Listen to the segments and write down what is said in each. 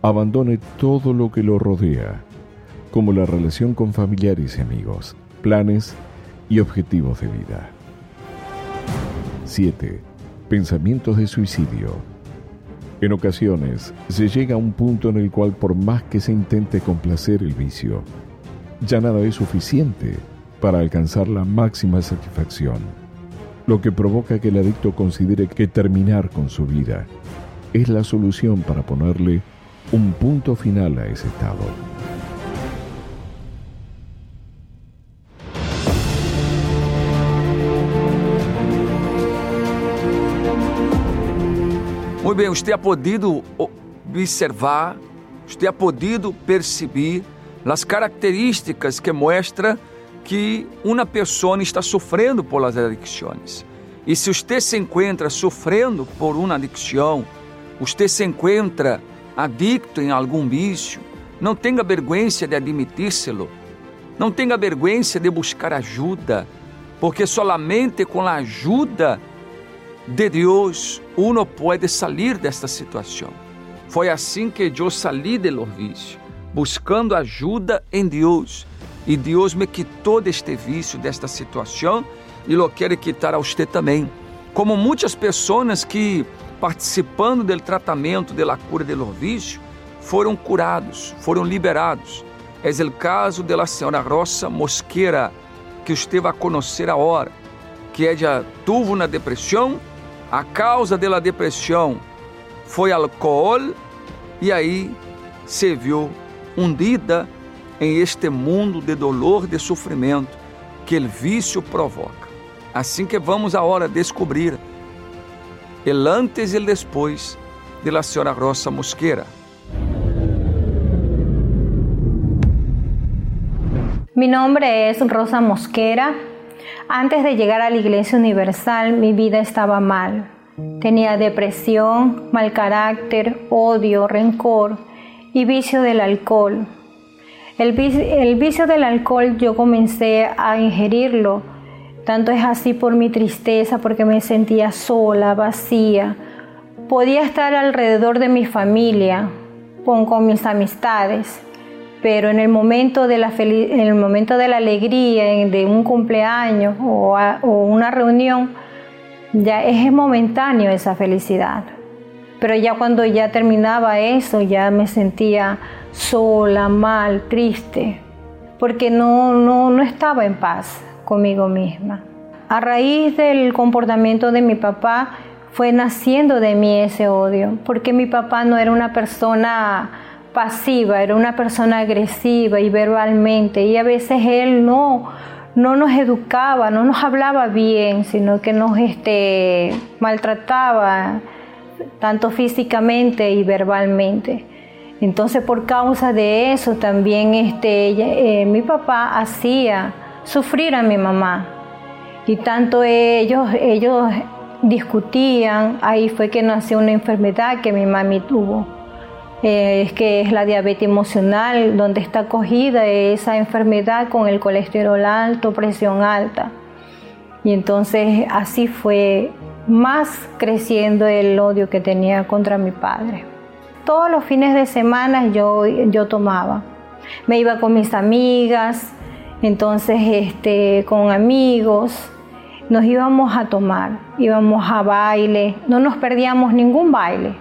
abandone todo lo que lo rodea, como la relación con familiares y amigos, planes y objetivos de vida. 7. Pensamientos de suicidio. En ocasiones, se llega a un punto en el cual, por más que se intente complacer el vicio, ya nada es suficiente para alcanzar la máxima satisfacción, lo que provoca que el adicto considere que terminar con su vida es la solución para ponerle un punto final a ese estado. Muy bem, usted ha podido observar, usted ha podido perceber as características que mostram que uma pessoa está sofrendo por as adicções. E se você se encontra sofrendo por uma adicção, você se encontra adicto em algum vício, não tenha vergonha de admitir-se-lo, não tenha vergonha de buscar ajuda, porque solamente com a ajuda de Deus uno pode sair desta situação. Foi assim que eu saí do vício, buscando ajuda em Deus. E Deus me quitou deste vício, desta situação, e lo quer quitar a você também. Como muitas pessoas que, participando do tratamento da cura do vício, foram curados, foram liberados. É o caso da senhora Rosa Mosquera, que você vai conhecer agora, que ela teve uma depressão. A causa da depressão foi álcool, e aí se viu hundida em este mundo de dolor, de sofrimento que o vício provoca. Assim que vamos agora descobrir o antes e o depois de la senhora Rosa Mosquera. Mi nombre es Rosa Mosquera. Antes de llegar a la Iglesia Universal, mi vida estaba mal. Tenía depresión, mal carácter, odio, rencor y vicio del alcohol. El vicio del alcohol yo comencé a ingerirlo. Tanto es así por mi tristeza, porque me sentía sola, vacía. Podía estar alrededor de mi familia, con mis amistades, pero en el momento de la alegría, de un cumpleaños o una reunión, ya es momentáneo esa felicidad. Pero ya cuando ya terminaba eso, ya me sentía sola, mal, triste, porque no estaba en paz conmigo misma. A raíz del comportamiento de mi papá, fue naciendo de mí ese odio, porque mi papá no era una persona pasiva, era una persona agresiva y verbalmente, y a veces él no nos educaba, no nos hablaba bien, sino que nos maltrataba tanto físicamente y verbalmente. Entonces, por causa de eso también mi papá hacía sufrir a mi mamá, y tanto ellos discutían. Ahí fue que nació una enfermedad que mi mami tuvo, que es la diabetes emocional, donde está cogida esa enfermedad con el colesterol alto, presión alta. Y entonces así fue más creciendo el odio que tenía contra mi padre. Todos los fines de semana yo tomaba. Me iba con mis amigas, entonces con amigos, nos íbamos a tomar, íbamos a baile, no nos perdíamos ningún baile.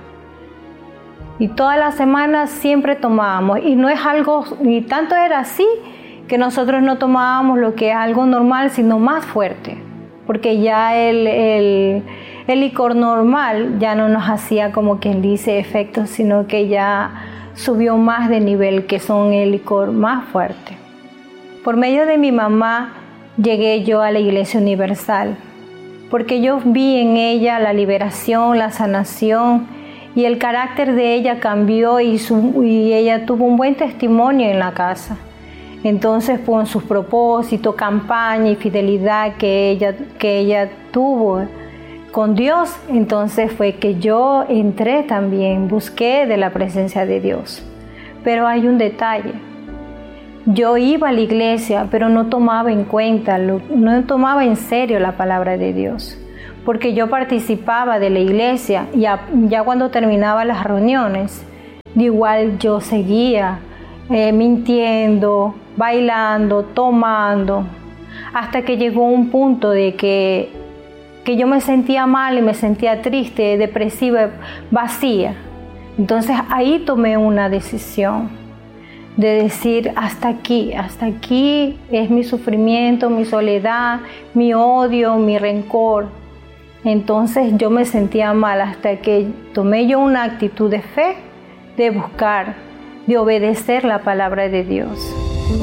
Y todas las semanas siempre tomábamos, y no es algo, y tanto era así que nosotros no tomábamos lo que es algo normal, sino más fuerte, porque ya el licor normal ya no nos hacía, como quien dice, efectos, sino que ya subió más de nivel, que son el licor más fuerte. Por medio de mi mamá llegué yo a la Iglesia Universal, porque yo vi en ella la liberación, la sanación, y el carácter de ella cambió, y ella tuvo un buen testimonio en la casa. Entonces, con sus propósitos, campaña y fidelidad que ella tuvo con Dios, entonces fue que yo entré también, busqué de la presencia de Dios. Pero hay un detalle. Yo iba a la iglesia, pero no tomaba en cuenta, no tomaba en serio la palabra de Dios, porque yo participaba de la iglesia, y ya cuando terminaba las reuniones, de igual yo seguía mintiendo, bailando, tomando, hasta que llegó un punto de que yo me sentía mal y me sentía triste, depresiva, vacía. Entonces ahí tomé una decisión de decir hasta aquí es mi sufrimiento, mi soledad, mi odio, mi rencor. Entonces yo me sentía mal hasta que tomé yo una actitud de fe, de buscar, de obedecer la palabra de Dios.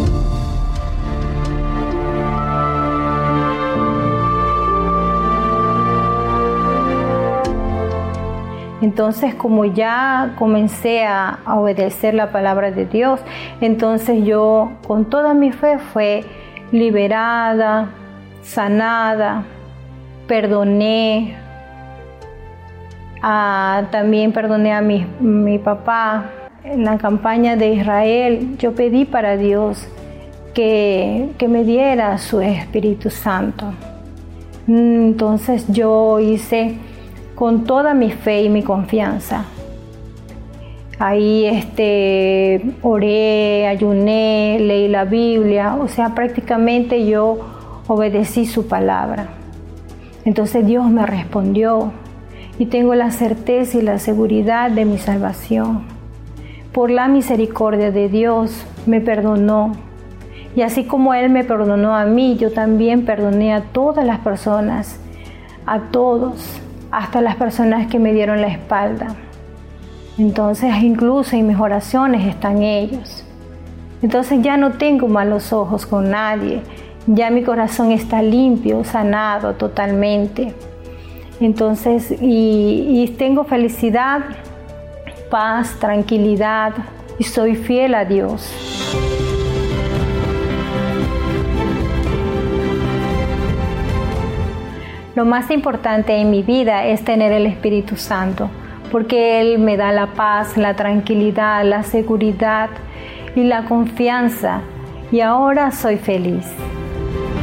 Entonces, como ya comencé a obedecer la palabra de Dios, entonces yo con toda mi fe fue liberada, sanada, perdoné, también perdoné a mi papá. En la campaña de Israel yo pedí para Dios que me diera su Espíritu Santo. Entonces yo hice con toda mi fe y mi confianza. Ahí oré, ayuné, leí la Biblia, o sea, prácticamente yo obedecí su palabra. Entonces Dios me respondió y tengo la certeza y la seguridad de mi salvación. Por la misericordia de Dios me perdonó. Y así como Él me perdonó a mí, yo también perdoné a todas las personas, a todos, hasta las personas que me dieron la espalda. Entonces incluso en mis oraciones están ellos. Entonces ya no tengo malos ojos con nadie, ya mi corazón está limpio, sanado totalmente. Entonces y tengo felicidad, paz, tranquilidad y soy fiel a Dios. Lo más importante en mi vida es tener el Espíritu Santo, porque Él me da la paz, la tranquilidad, la seguridad y la confianza, y ahora soy feliz.